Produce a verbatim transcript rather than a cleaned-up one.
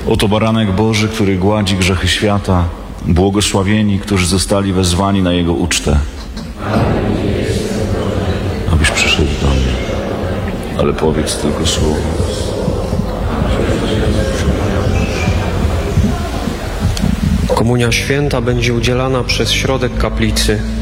Oto baranek Boży, który gładzi grzechy świata. Błogosławieni, którzy zostali wezwani na Jego ucztę. Abyś przyszedł do mnie, ale powiedz tylko słowo. Komunia święta będzie udzielana przez środek kaplicy.